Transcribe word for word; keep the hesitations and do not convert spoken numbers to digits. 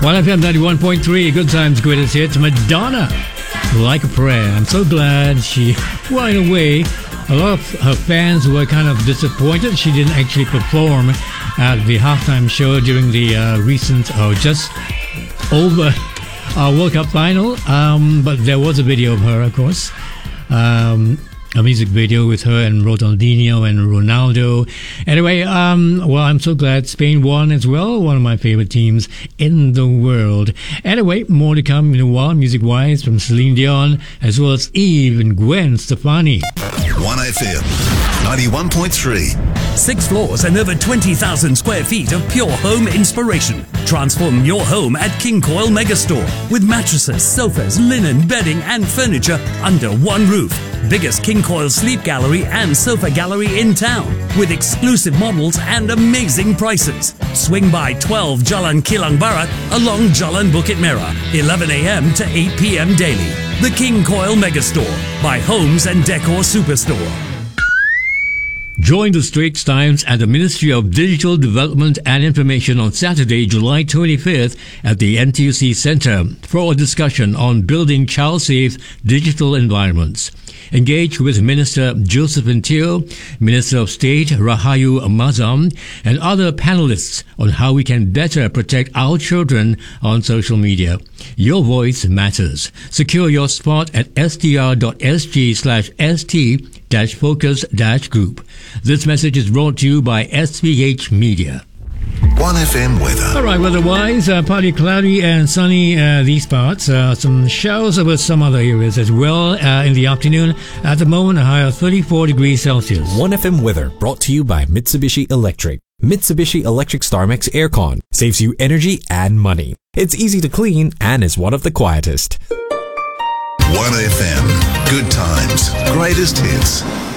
one F M ninety-one point three, Good Times, Greatest Hits. Madonna, Like a Prayer. I'm so glad she went away. A lot of her fans were kind of disappointed she didn't actually perform at the halftime show during the uh, recent, or just over uh, World Cup final. Um, but there was a video of her, of course. Um, a music video with her and Ronaldinho and Ronaldo. Anyway, um, well, I'm so glad Spain won as well. One of my favorite teams in the world. Anyway, more to come in a while, music-wise, from Celine Dion, as well as Eve and Gwen Stefani. one F M ninety-one point three. Six floors and over twenty thousand square feet of pure home inspiration. Transform your home at King Coil Megastore with mattresses, sofas, linen, bedding and furniture under one roof. Biggest King Coil sleep gallery and sofa gallery in town with exclusive models and amazing prices. Swing by twelve Jalan Kilang Barat along Jalan Bukit Merah, eleven a.m. to eight p.m. daily. The King Coil Megastore by Homes and Decor Superstore. Join the Straits Times at the Ministry of Digital Development and Information on Saturday, July twenty-fifth at the N T U C Centre for a discussion on building child-safe digital environments. Engage with Minister Josephine Teo, Minister of State Rahayu Mazam, and other panelists on how we can better protect our children on social media. Your voice matters. Secure your spot at str.sg slash st dash focus dash group. This message is brought to you by S B H Media. one F M weather. All right, weather-wise, uh, partly cloudy and sunny uh, these parts. Uh, some showers over some other areas as well uh, in the afternoon. At the moment, a high of thirty-four degrees Celsius. one F M weather brought to you by Mitsubishi Electric. Mitsubishi Electric StarMax Aircon saves you energy and money. It's easy to clean and is one of the quietest. one F M. Good times. Greatest hits.